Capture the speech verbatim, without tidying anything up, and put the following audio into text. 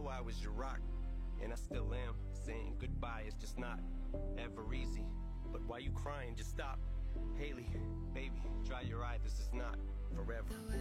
I was your rock, and I still am. Saying goodbye is just not ever easy. But why you crying? Just stop. Haley, baby, dry your eye, this is not forever.